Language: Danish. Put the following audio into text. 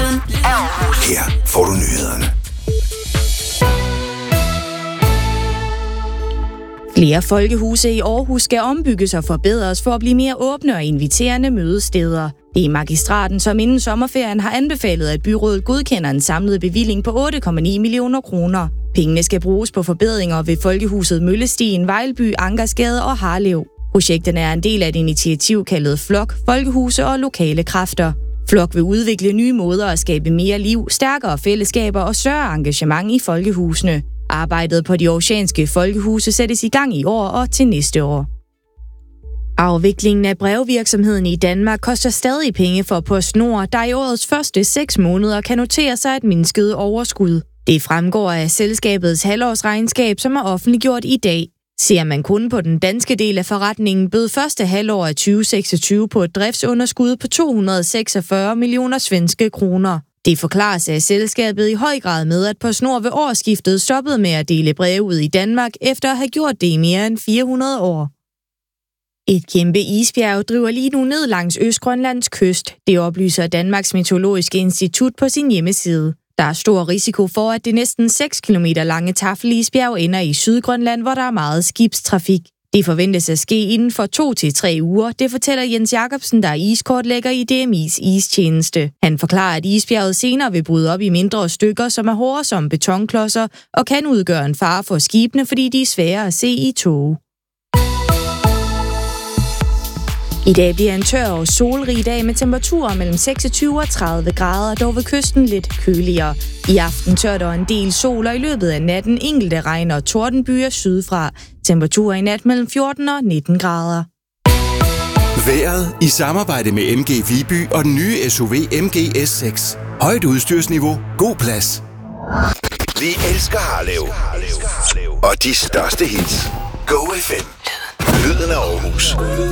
af Aarhus. Her får du nyhederne. Flere folkehuse i Aarhus skal ombygges og forbedres for at blive mere åbne og inviterende mødesteder. Det er magistraten, som inden sommerferien har anbefalet, at byrådet godkender en samlet bevilling på 8,9 millioner kroner. Pengene skal bruges på forbedringer ved Folkehuset Møllestien, Vejlby, Ankersgade og Harlev. Projekterne er en del af et initiativ kaldet FLOK, Folkehuse og Lokale Kræfter. FLOK vil udvikle nye måder at skabe mere liv, stærkere fællesskaber og større engagement i folkehusene. Arbejdet på de aarhusianske folkehuse sættes i gang i år og til næste år. Afviklingen af brevvirksomheden i Danmark koster stadig penge for PostNord, der i årets første 6 måneder kan notere sig et mindsket overskud. Det fremgår af selskabets halvårsregnskab, som er offentliggjort i dag. Ser man kun på den danske del af forretningen, bød første halvår af 2026 på et driftsunderskud på 246 millioner svenske kroner. Det forklares af selskabet i høj grad med, at PostNord ved årsskiftet stoppede med at dele breve ud i Danmark, efter at have gjort det i mere end 400 år. Et kæmpe isbjerg driver lige nu ned langs Østgrønlands kyst. Det oplyser Danmarks Meteorologiske Institut på sin hjemmeside. Der er stor risiko for, at det næsten 6 km lange Taffelisbjerg ender i Sydgrønland, hvor der er meget skibstrafik. Det forventes at ske inden for 2 til 3 uger, det fortæller Jens Jacobsen, der er iskortlægger i DMI's istjeneste. Han forklarer, at isbjerget senere vil bryde op i mindre stykker, som er hårde som betonklodser, og kan udgøre en fare for skibene, fordi de er svære at se i tåge. I dag bliver en tør og solrig dag med temperaturer mellem 26 og 30 grader, dog ved kysten lidt køligere. I aften tør der en del sol, og i løbet af natten enkelte regn- og tordenbyer sydfra. Temperaturer i nat mellem 14 og 19 grader. Vejret i samarbejde med MG Viby og den nye SUV MG S6. Højt udstyrsniveau, god plads. Vi elsker Harlev. Og de største hits. Go FM. Lyden af Aarhus.